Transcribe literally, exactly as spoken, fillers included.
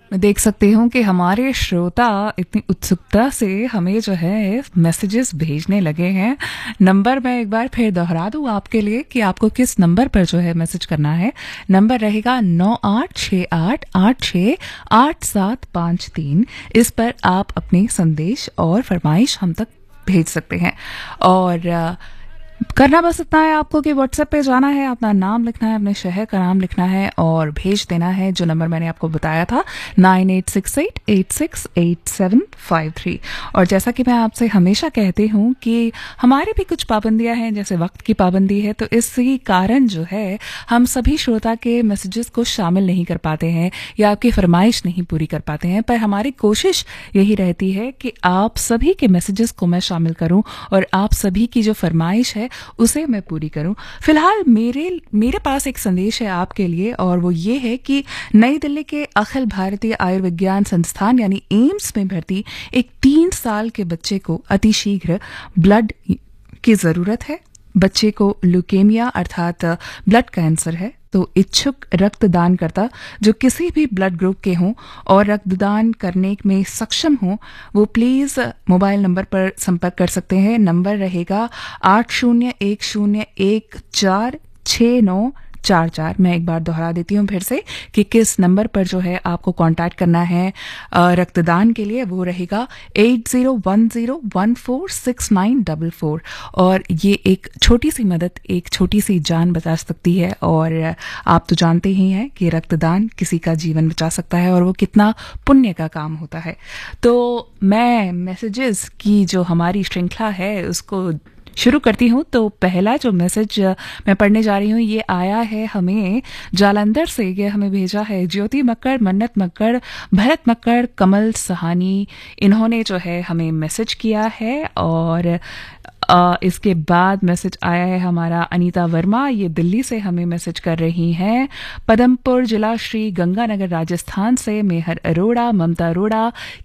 मैं देख सकती हूँ कि हमारे श्रोता इतनी उत्सुकता से हमें जो है मैसेजेस भेजने लगे हैं। नंबर मैं एक बार फिर दोहरा दूँ आपके लिए कि आपको किस नंबर पर जो है मैसेज करना है। नंबर रहेगा नौ आठ छः आठ आठ छः आठ सात पाँच तीन। इस पर आप अपने संदेश और फरमाइश हम तक भेज सकते हैं। और अ, करना बस इतना है आपको कि व्हाट्सएप पे जाना है, अपना नाम लिखना है, अपने शहर का नाम लिखना है और भेज देना है जो नंबर मैंने आपको बताया था, nine eight six eight eight six eight seven five three. और जैसा कि मैं आपसे हमेशा कहती हूँ कि हमारी भी कुछ पाबंदियां हैं, जैसे वक्त की पाबंदी है, तो इसी कारण जो है हम सभी श्रोता के मैसेजेस को शामिल नहीं कर पाते हैं या आपकी फरमाइश नहीं पूरी कर पाते हैं। पर हमारी कोशिश यही रहती है कि आप सभी के मैसेजेस को मैं शामिल करूं और आप सभी की जो फरमाइश है उसे मैं पूरी करूं। फिलहाल मेरे मेरे पास एक संदेश है आपके लिए और वो ये है कि नई दिल्ली के अखिल भारतीय आयुर्विज्ञान संस्थान यानी एम्स में भर्ती एक तीन साल के बच्चे को अतिशीघ्र ब्लड की जरूरत है। बच्चे को ल्यूकेमिया अर्थात ब्लड कैंसर है, तो इच्छुक रक्तदानकर्ता जो किसी भी ब्लड ग्रुप के हों और रक्तदान करने में सक्षम हों वो प्लीज मोबाइल नंबर पर संपर्क कर सकते हैं। नंबर रहेगा आठ शून्य एक शून्य एक चार छः नौ चार चार। मैं एक बार दोहरा देती हूँ फिर से कि किस नंबर पर जो है आपको कांटेक्ट करना है अ, रक्तदान के लिए। वो रहेगा eight zero one zero one four six nine double four. और ये एक छोटी सी मदद एक छोटी सी जान बचा सकती है और आप तो जानते ही हैं कि रक्तदान किसी का जीवन बचा सकता है और वो कितना पुण्य का काम होता है। तो मैं मैसेजेस की जो हमारी श्रृंखला है उसको शुरू करती हूँ। तो पहला जो मैसेज मैं पढ़ने जा रही हूँ ये आया है हमें जालंधर से। ये हमें भेजा है ज्योति मक्कड़, मन्नत मक्कड़, भरत मक्कड़, कमल सहानी। इन्होंने जो है हमें मैसेज किया है। और अ, इसके बाद मैसेज आया है हमारा अनीता वर्मा, ये दिल्ली से हमें मैसेज कर रही हैं। पदमपुर जिला श्री गंगानगर राजस्थान से मेहर अरोड़ा, ममता अरोड़ा,